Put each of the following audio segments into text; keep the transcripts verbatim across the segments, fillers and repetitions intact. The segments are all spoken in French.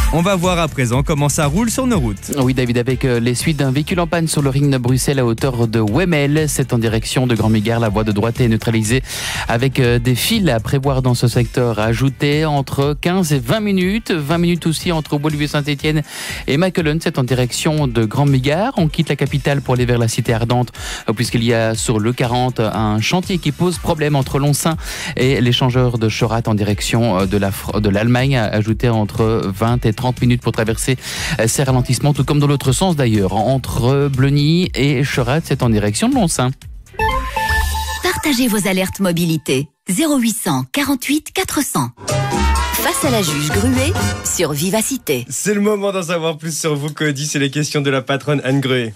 On va voir à présent comment ça roule sur nos routes. Oui, David, avec les suites d'un véhicule en panne sur le ring de Bruxelles à hauteur de Wemmel. C'est en direction de Grand-Mégare. La voie de droite est neutralisée avec des fils à prévoir dans ce secteur. Ajouté entre quinze et vingt minutes. vingt minutes aussi entre Beaulieu-Saint-Étienne et Mackelen. C'est en direction de Grand-Mégare. On quitte la capitale pour aller vers la cité ardente puisqu'il y a sur le quarante un chantier qui pose problème entre Lonsin et l'échangeur de Chorat en direction de, la, de l'Allemagne. Ajouté entre vingt et trente minutes pour traverser ces ralentissements, tout comme dans l'autre sens d'ailleurs. Entre Bleuny et Chorat, c'est en direction de Lonsin. Partagez vos alertes mobilité. zéro huit cent quarante-huit quatre cents. Face à la juge Gruet sur Vivacité. C'est le moment d'en savoir plus sur vous, Cody. C'est les questions de la patronne Anne Gruet.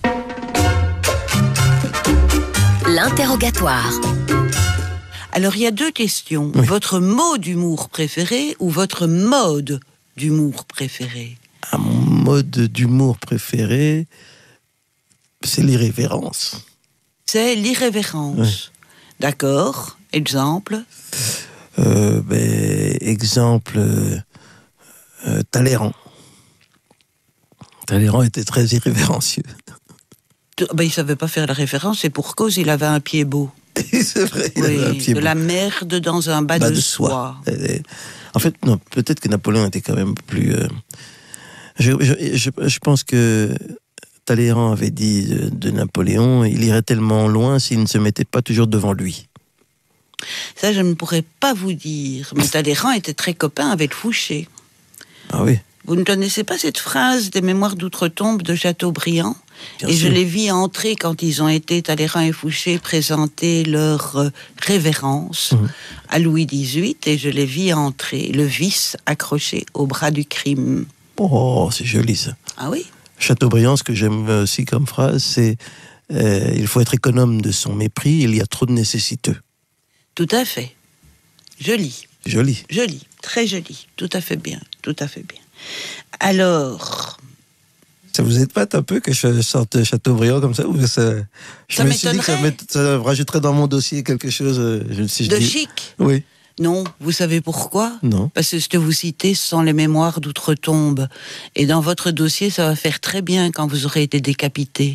L'interrogatoire. Alors, il y a deux questions. Oui. Votre mot d'humour préféré ou votre mode d'humour préféré? Ah, mon mode d'humour préféré, c'est l'irrévérence. C'est l'irrévérence. Oui. D'accord. Exemple? Euh, ben, exemple, euh, euh, Talleyrand. Talleyrand était très irrévérencieux. Ben, il ne savait pas faire la référence, et pour cause, il avait un pied beau. C'est vrai, il Oui, avait un pied de beau. la merde dans un bas, Bas de, de soie. soie. Euh, En fait, non, peut-être que Napoléon était quand même plus... euh, je, je, je, je pense que Talleyrand avait dit de, de Napoléon, il irait tellement loin s'il ne se mettait pas toujours devant lui. Ça, je ne pourrais pas vous dire. Mais Talleyrand était très copain avec Fouché. Ah oui. Vous ne connaissez pas cette phrase des Mémoires d'outre-tombe de Chateaubriand? Bien Et sûr. je les vis entrer quand ils ont été, Talleyrand et Fouché, présenter leur euh, révérence Mmh. à Louis dix-huit, et je les vis entrer, le vice accroché au bras du crime. Oh, c'est joli ça. Ah oui? Chateaubriand, ce que j'aime aussi comme phrase, c'est euh, il faut être économe de son mépris, il y a trop de nécessiteux. Tout à fait. Joli, Joli. joli, très joli, tout à fait bien, tout à fait bien. Alors, Ça vous épate un peu que je sorte Chateaubriand comme ça, ou ça, je Ça me suis dit que ça, m'étonnerait. met- ça rajouterait dans mon dossier quelque chose. euh, Je, si je de dis- chic? Oui. Non, vous savez pourquoi? Non. Parce que ce que vous citez, ce sont les Mémoires d'outre-tombe. Et dans votre dossier, ça va faire très bien quand vous aurez été décapité.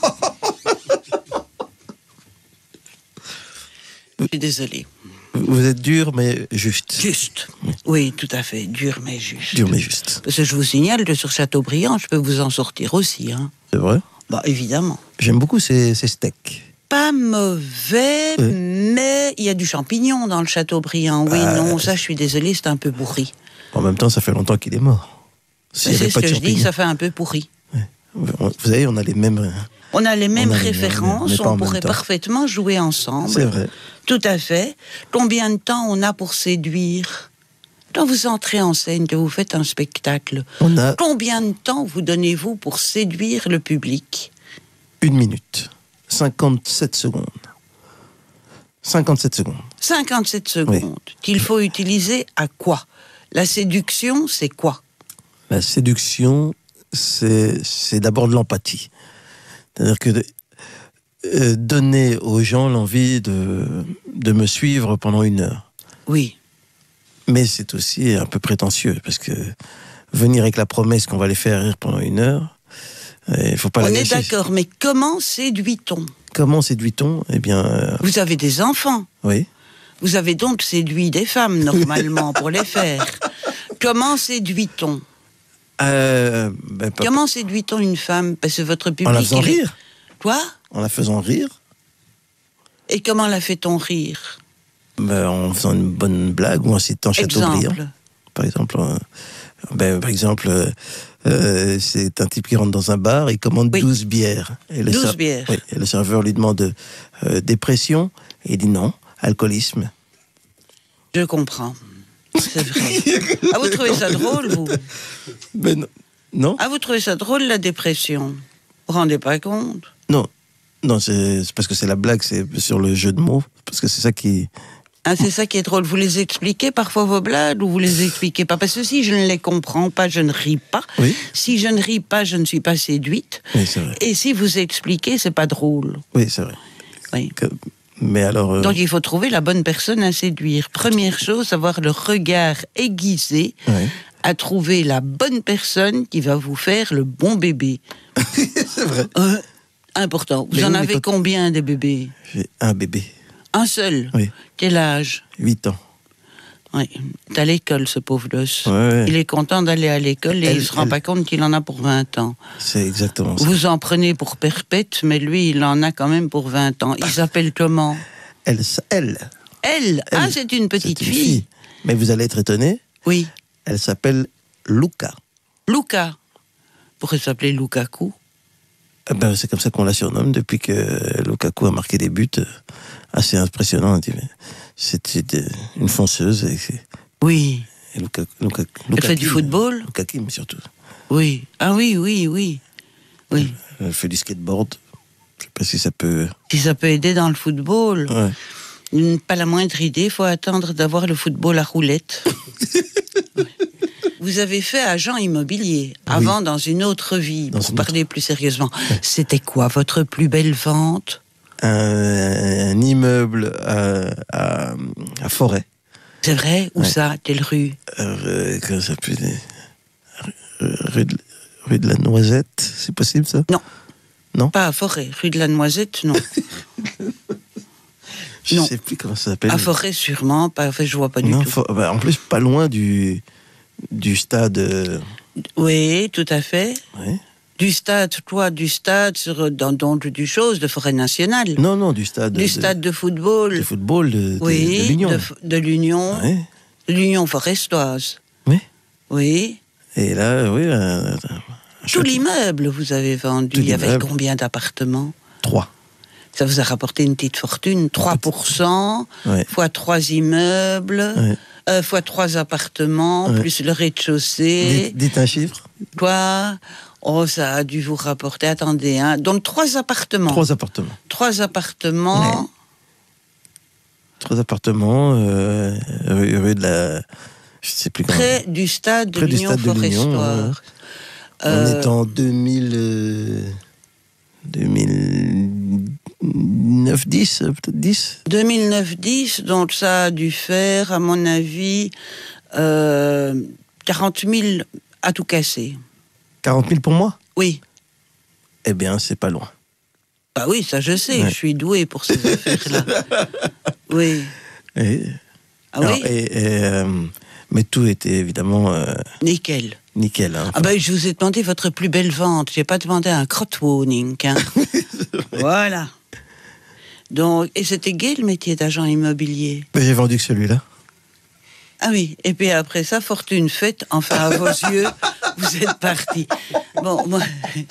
Je suis désolée. Vous êtes dur, mais juste. Juste. Oui, tout à fait. Dur, mais juste. Dur, mais juste. Parce que je vous signale que sur Chateaubriand, je peux vous en sortir aussi. Hein. C'est vrai. Bah, évidemment. J'aime beaucoup ces, ces steaks. Pas mauvais, Oui. mais il y a du champignon dans le Chateaubriand. Oui, Ah, non, ça, je suis désolée, c'est un peu pourri. En même temps, ça fait longtemps qu'il est mort. S'il y C'est avait ce pas que de je dis, champignons. ça fait un peu pourri. Vous savez, on a les mêmes. On a les mêmes On a les mêmes, références, mais pas en on même pourrait temps. parfaitement jouer ensemble. C'est vrai. Tout à fait. Combien de temps on a pour séduire? Quand vous entrez en scène, que vous faites un spectacle, On a combien de temps vous donnez-vous pour séduire le public? une minute, cinquante-sept secondes. cinquante-sept secondes. cinquante-sept secondes. Qu'il faut utiliser à quoi? La séduction, c'est quoi? La séduction, c'est, c'est d'abord de l'empathie. C'est-à-dire que de- euh, donner aux gens l'envie de, de me suivre pendant une heure. Oui. Mais c'est aussi un peu prétentieux, parce que venir avec la promesse qu'on va les faire rire pendant une heure, il ne faut pas On la est gâcher. d'accord, mais comment séduit-on? Comment séduit-on? Eh bien, euh, Vous avez des enfants. oui. Vous avez donc séduit des femmes, normalement, pour les faire. Comment séduit-on? Euh, ben, pas- Comment séduit-on une femme? Parce que votre public... en la faisant il est- rire. Quoi? En la faisant rire. Et comment la fait-on rire? Ben, en faisant une bonne blague ou en citant Chateaubriand. Exemple. Par exemple, euh, ben, par exemple euh, euh, c'est un type qui rentre dans un bar, il commande Oui. douze bières. Et le douze ser- bières. oui, et le serveur lui demande euh, dépression, et il dit non, alcoolisme. Je comprends. C'est vrai. Ah, vous trouvez ça drôle, vous? Ben non, non, Ah, vous trouvez ça drôle, la dépression? Vous vous rendez pas compte? non, non, c'est c'est parce que c'est la blague, c'est sur le jeu de mots, parce que c'est ça qui... Ah, c'est ça qui est drôle. Vous les expliquez parfois vos blagues ou vous les expliquez pas? Parce que si je ne les comprends pas, je ne ris pas. Oui. Si je ne ris pas, je ne suis pas séduite. Oui, c'est vrai. Et si vous expliquez, c'est pas drôle. Oui, c'est vrai. Oui. Que- Mais alors... euh, Donc il faut trouver la bonne personne à séduire. Première chose, avoir le regard aiguisé, ouais. à trouver la bonne personne qui va vous faire le bon bébé. C'est vrai. Euh, important. Vous Mais en oui, mais avez quand- combien des bébés? J'ai un bébé, Un seul? Oui. Quel âge? huit ans. Oui. Il est à l'école, ce pauvre gosse. Ouais, ouais. Il est content d'aller à l'école et Elle- il ne se rend elle- pas compte qu'il en a pour vingt ans. C'est exactement ça. Vous en prenez pour perpète, mais lui, il en a quand même pour vingt ans. Il s'appelle comment? Elle, s- elle, Elle. Ah, Elle, c'est une petite c'est une fille. Mais vous allez être étonné, Oui. elle s'appelle Luca. Luca. Pourrait s'appeler Lukaku. Eh ben, c'est comme ça qu'on la surnomme depuis que Lukaku a marqué des buts euh, assez impressionnants. On dit, mais C'est c'est, euh, une fonceuse. Et, c'est- Oui. et Luka, Luka, Elle fait du football? Luka Kim, surtout. Oui. Ah oui, oui, oui. Oui. Elle fait du skateboard. Je sais pas si ça peut... Si ça peut aider dans le football. Ouais. Hmm, Pas la moindre idée, il faut attendre d'avoir le football à roulette. Ouais. Vous avez fait agent immobilier, avant dans une autre vie, Dans pour une parler plus sérieusement. C'était quoi votre plus belle vente? Un, un immeuble à, à, à Forêt. C'est vrai? Où Ouais. ça? Quelle rue? Euh, comment ça s'appelle? Rue de, rue de la Noisette, c'est possible ça? Non. Non? Pas à Forêt. Rue de la Noisette, non. Je Non. sais plus comment ça s'appelle. À Forêt, sûrement. Pas, enfin, je vois pas du Non, tout. For- bah, en plus, pas loin du, du stade. euh, Oui, tout à fait. ouais. Du stade, quoi? Du stade, sur, dans, dans du chose, de Forêt Nationale. Non, non, du stade. Du de, stade de football. de football de, de- Oui, de l'Union. de, de l'Union. Ouais. De l'Union forestoise. Oui. Oui. Et là, oui. un- un- un Tout chouette- l'immeuble, vous avez vendu. Tout Il y avait l'immeuble. combien d'appartements? Trois. Ça vous a rapporté une petite fortune. trois pour cent, Ouais. fois trois immeubles, Ouais. euh, fois trois appartements, Ouais. plus le rez-de-chaussée. Dites, dites un chiffre. Quoi? Oh, ça a dû vous rapporter, attendez, hein. Donc trois appartements. Trois appartements. Trois appartements. Ouais. Trois appartements. Euh, rue, rue de la. Je sais plus comment. Près du stade de Près du l'Union stade de l'Union, Forestoise. On Euh, est en deux mille. euh, deux mille neuf dix, euh, peut-être dix. deux mille neuf dix, donc ça a dû faire, à mon avis, euh, quarante mille à tout casser. quarante mille pour moi? Oui. Eh bien, c'est pas loin. Bah oui, ça je sais, Ouais. je suis doué pour ces affaires-là. Oui. Et, Ah alors, oui? et- et, euh, mais tout était évidemment euh, Nickel. nickel. Hein. Ah ben, je vous ai demandé votre plus belle vente. J'ai pas demandé un crotwoning. Hein. Voilà. Donc, et c'était gai le métier d'agent immobilier. Mais j'ai vendu que celui-là. Ah oui. Et puis après ça, fortune faite. Enfin, à vos yeux, vous êtes parti. Bon, moi.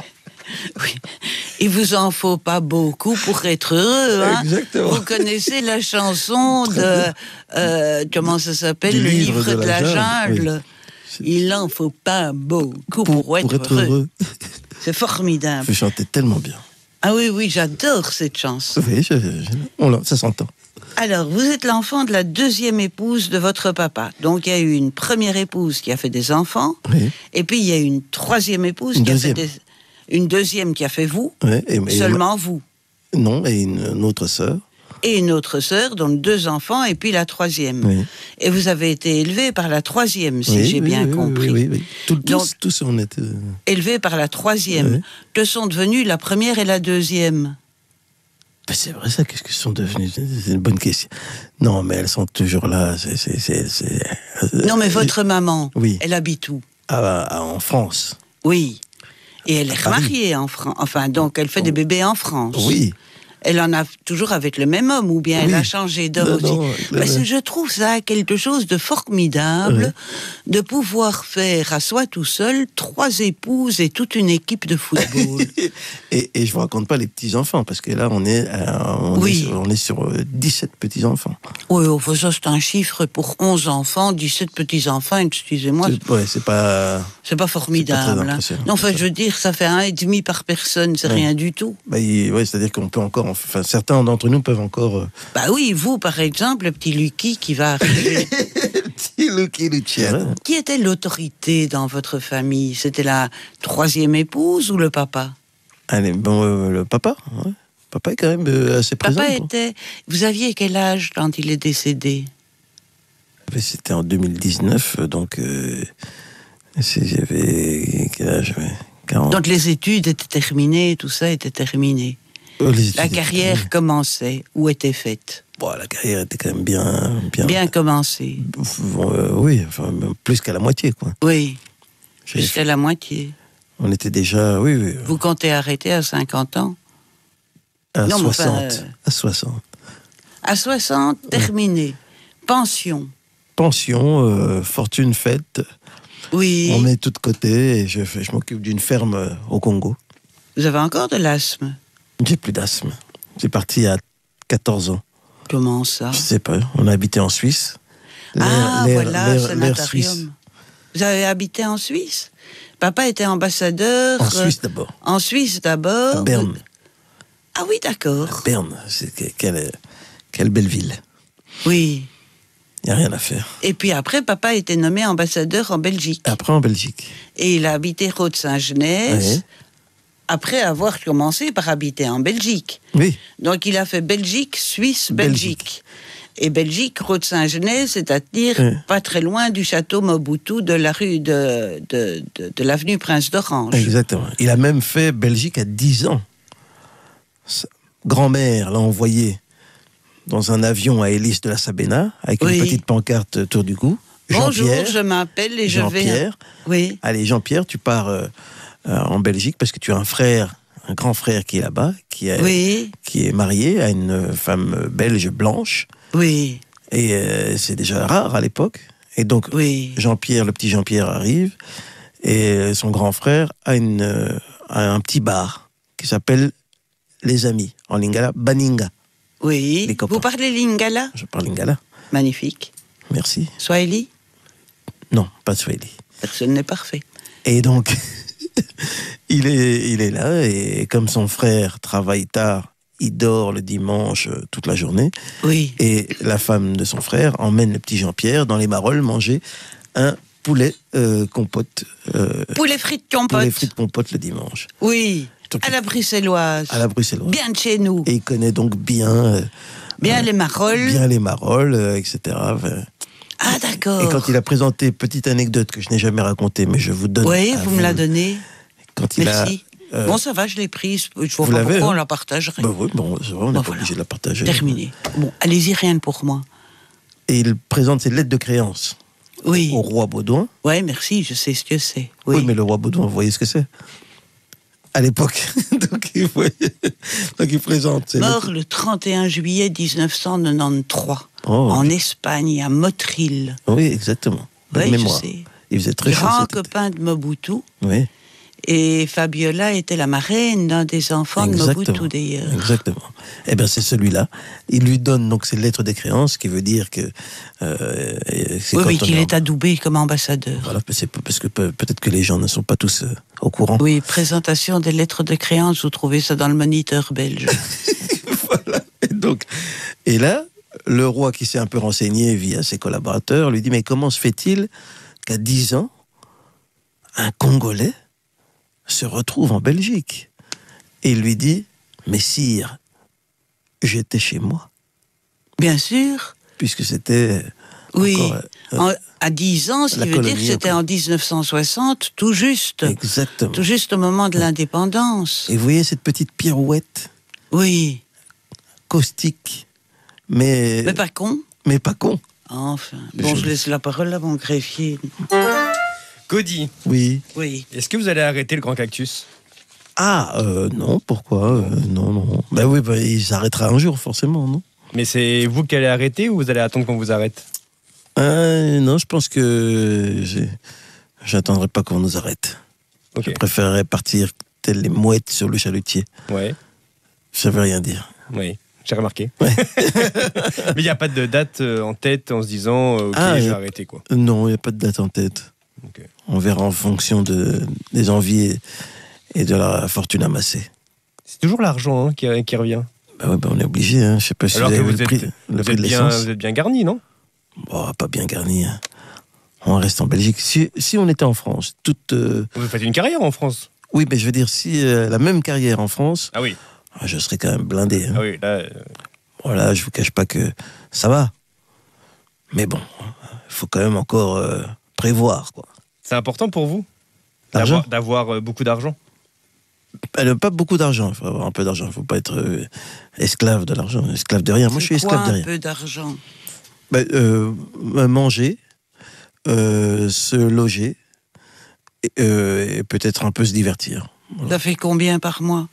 Oui. Il vous en faut pas beaucoup pour être heureux. Hein. Exactement. Vous connaissez la chanson de euh, comment ça s'appelle, Du le livre livre de de, la la jungle, jungle. Il en faut pas beaucoup pour, être, heureux. C'est formidable. Vous chantez tellement bien. Ah oui, oui, j'adore cette chanson. Oui, je- je- on l'a- ça s'entend. Alors, vous êtes l'enfant de la deuxième épouse de votre papa. Donc, il y a eu une première épouse qui a fait des enfants, Oui. et puis il y a eu une troisième épouse Une qui deuxième. a fait des... Une deuxième qui a fait vous, Ouais, et- et- seulement vous. Non, et une, une autre sœur. Et une autre sœur, donc deux enfants, et puis la troisième. Oui. Et vous avez été élevé par la troisième, si Oui, j'ai oui, bien oui, compris. Oui, oui, oui. Tout- tous, Donc- tous on était. euh, Élevé par la troisième. Oui. Que sont devenues la première et la deuxième? Ben, c'est vrai ça, qu'est-ce qu'elles sont devenues? C'est une bonne question. Non, mais elles sont toujours là. C'est, c'est, c'est, c'est- euh, Non, mais votre maman, Oui. elle habite où? à- à- en France. Oui. Et elle est Paris. remariée en France. Enfin, donc elle fait des bébés en France. Oui. Elle en a toujours avec le même homme, ou bien elle Oui. a changé d'homme Non, aussi. non, avec le Parce que même. je trouve ça quelque chose de formidable, Oui. de pouvoir faire à soi tout seul trois épouses et toute une équipe de football. et, et je vous raconte pas les petits-enfants, parce que là, on est, euh, on Oui. est sur, on est sur euh, dix-sept petits-enfants. Oui, enfin, ça c'est un chiffre pour onze enfants, dix-sept petits-enfants, excusez-moi, C'est- Ouais, c'est pas. c'est pas formidable. hein. impressionnant, Non, enfin, c'est ça. je veux dire, ça fait un et demi par personne, c'est Ouais. rien du tout. Bah, il- ouais, c'est-à-dire qu'on peut encore. Enfin, certains d'entre nous peuvent encore. euh, Bah oui, vous, par exemple, le petit Lucky qui va arriver. Petit Lucky Luciano. Qui était l'autorité dans votre famille? C'était la troisième épouse ou le papa? Allez, bon, euh, le papa. Ouais. Papa est quand même euh, assez présent. Papa quoi. était... Vous aviez quel âge quand il est décédé? Mais c'était en deux mille dix-neuf, euh, donc euh, Si j'avais quel âge, ouais, quarante. Donc les études étaient terminées, tout ça était terminé. Oh, les La études carrière étaient- commençait ou était faite. Bon, la carrière était quand même bien, bien. Bien commencée. Euh, oui, enfin, plus qu'à la moitié, quoi. Oui, J'ai- jusqu'à la moitié. On était déjà, oui, oui, Vous comptez arrêter à cinquante ans? à Non, mais enfin, soixante. euh, À soixante. À soixante, terminé. Pension. Pension, euh, fortune faite. Oui. On met tout de côté et je, fais- je m'occupe d'une ferme euh, au Congo. Vous avez encore de l'asthme? J'ai plus d'asthme. J'ai parti à quatorze ans. Comment ça? Je sais pas. On a habité en Suisse. L'air- Ah, l'air- voilà, l'air- l'air suisse. sanatarium. Vous avez habité en Suisse? Papa était ambassadeur. En euh, Suisse d'abord. En Suisse d'abord. À Berne. Ah oui, d'accord. Berne, c'est que- quelle, quelle belle ville. Oui. Il n'y a rien à faire. Et puis après, papa était nommé ambassadeur en Belgique. Après en Belgique. Et il a habité Rode-Saint-Genès, Oui. après avoir commencé par habiter en Belgique. Oui. Donc il a fait Belgique, Suisse, Belgique. Belgique. Et Belgique, Rode-Saint-Genès, c'est-à-dire Oui. pas très loin du château Mobutu de la rue de, de, de, de l'avenue Prince d'Orange. Exactement. Il a même fait Belgique à dix ans. Sa grand-mère l'a envoyé dans un avion à hélice de la Sabena, avec Oui. une petite pancarte autour du cou. Bonjour, Jean-Pierre, je m'appelle et je vais... Jean-Pierre, Oui, allez Jean-Pierre, tu pars euh, euh, en Belgique parce que tu as un frère, un grand frère qui est là-bas, qui, est- oui, qui est marié à une femme belge blanche. oui, Et euh, c'est déjà rare à l'époque. Et donc, oui. Jean-Pierre, le petit Jean-Pierre arrive, et son grand frère a, une, euh, a un petit bar qui s'appelle Les Amis, en lingala, Baninga. Oui. Les copains. Vous parlez lingala? Je parle lingala. Magnifique. Merci. Swahili? Non, pas Swahili. Personne n'est parfait. Et donc, il, est, il est là, et comme son frère travaille tard, il dort le dimanche euh, toute la journée, Oui. et la femme de son frère emmène le petit Jean-Pierre dans les Marolles manger un poulet euh, compote, euh, Poulet frites compote. poulet frites compote le dimanche, Oui. Donc, À la bruxelloise. à la bruxelloise. Bien de chez nous. Et il connaît donc bien, euh, Bien les marolles. bien les Marolles, euh, et cetera. Enfin, Ah, d'accord. et quand il a présenté, petite anecdote que je n'ai jamais racontée, mais je vous donne. Oui, à vous me la donnez. Quand il Merci. a. euh, Bon, ça va, je l'ai prise. Je vois vous pas l'avez, pourquoi hein? on la partagerait. bah oui, bon, c'est vrai, on n'est Bon, pas voilà. obligé de la partager. Terminé. Bon, allez-y, rien pour moi. Et il présente ses lettres de créance Oui. au roi Baudouin. Ouais, merci, je sais ce que c'est. Oui. Oui. mais le roi Baudouin, vous voyez ce que c'est à l'époque. donc, il, voyait- donc il présente ses Mort lettres. le trente et un juillet mille neuf cent quatre-vingt-treize, Oh, en Espagne, à Motril. oui, exactement. Bonne Oui, je mémoire. sais. Il faisait très chaud Grand cet été. copain de Mobutu. Oui, Et Fabiola était la marraine d'un des enfants de exactement. Mobutu, d'ailleurs. Exactement. Eh bien, c'est celui-là. Il lui donne donc ses lettres de créance, qui veut dire que. Euh, c'est Oui, quand oui, on qu'il est en- est adoubé comme ambassadeur. Voilà, c'est pas- parce que peut- peut-être que les gens ne sont pas tous euh, au courant. Oui, présentation des lettres de créance, vous trouvez ça dans le Moniteur belge. Voilà. Et donc, et là, le roi qui s'est un peu renseigné via ses collaborateurs lui dit, mais comment se fait-il qu'à dix ans, un Congolais se retrouve en Belgique? Et il lui dit, mais sire, j'étais chez moi, Bien sûr, puisque c'était oui. encore, euh, En- à dix ans, ce la qui veut dire que colonie, c'était quoi. en dix-neuf cent soixante, tout juste. exactement. Tout juste au moment de l'indépendance. Et vous voyez cette petite pirouette Oui, caustique, mais, mais pas con. mais pas con. Enfin, bon, Je- je laisse la parole à mon greffier. Cody, Oui. Oui. est-ce que vous allez arrêter le grand cactus? Ah, euh, non, pourquoi euh, Non, non. Ben oui, ben, il s'arrêtera un jour, forcément, non? Mais c'est vous qui allez arrêter ou vous allez attendre qu'on vous arrête? Euh, non, je pense que j'ai- j'attendrai pas qu'on nous arrête. Ok. Je préférerais partir telles les mouettes sur le chalutier. Ouais, Ça veut rien dire. oui, j'ai remarqué. Ouais. Mais il n'y a pas de date euh, en tête en se disant euh, ok, Ah, je vais euh, arrêter quoi. Non, il n'y a pas de date en tête. Ok. On verra en fonction de, des envies et, et de la fortune amassée. C'est toujours l'argent hein, qui, qui revient. Ben ouais, ben on est obligé. Hein. Je sais pas si Alors vous que avez vous vu le êtes, prix, le vous prix êtes de bien, l'essence. vous êtes bien garni, non? Bon, pas bien garni. Hein. On reste en Belgique. Si, si on était en France, toute. euh, Vous faites une carrière en France. Oui, mais je veux dire, si euh, la même carrière en France, Ah oui, ah, je serais quand même blindé. Hein. ah oui, là, euh, Voilà, je vous cache pas que ça va. Mais bon, il faut quand même encore euh, prévoir, quoi. C'est important pour vous L'argent d'avoir, d'avoir euh, beaucoup d'argent? Elle n'a pas beaucoup d'argent, il faut avoir un peu d'argent, il ne faut pas être euh, esclave de l'argent, esclave de rien. Moi, je suis C'est esclave quoi de un rien. peu d'argent? Ben, euh, manger, euh, se loger, et, euh, et peut-être un peu se divertir. Voilà. Ça fait combien par mois?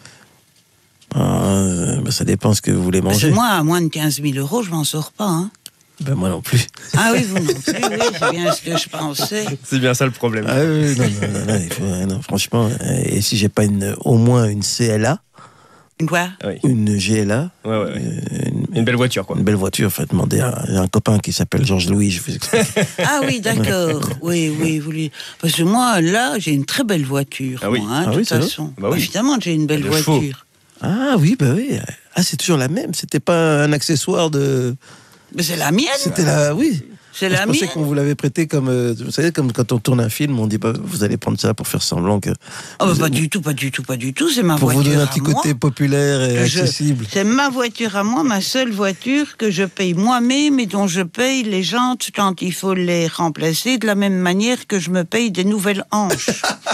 Ah, ben, ça dépend ce que vous voulez Parce que manger. moi, à moins de quinze mille euros, je m'en sors pas. Hein. Ben, moi non plus. Ah oui, vous non plus, oui, c'est bien ce que je pensais. C'est bien ça le problème. Ah oui, non, non, non, non, il faut, non, franchement, euh, et si j'ai pas une, au moins une C L A, Quoi? Ah oui. une G L A, Ouais, ouais, ouais. euh, une, Une belle voiture, quoi. une belle voiture, faut demander à, j'ai un copain qui s'appelle Georges Louis, je vous explique. Ah oui, d'accord. Oui, oui, vous lui... Parce que moi, là, j'ai une très belle voiture. Ah oui. Moi, hein, Ah de oui, toute c'est vrai façon. Bah oui. Évidemment, j'ai une belle Il y a des chevaux. voiture. Ah oui, bah oui. Ah, c'est toujours la même, c'était pas un accessoire de... Mais c'est la mienne. C'était la... Oui. C'est Je la pensais mienne. qu'on vous l'avait prêté comme... euh, vous savez, comme quand on tourne un film, on dit pas, vous allez prendre ça pour faire semblant que... Oh, bah, vous- pas du tout, pas du tout, pas du tout. C'est ma Pour vous voiture donner un à petit moi. côté populaire et Je- accessible. C'est ma voiture à moi, ma seule voiture que je paye moi-même et dont je paye les jantes quand il faut les remplacer de la même manière que je me paye des nouvelles hanches.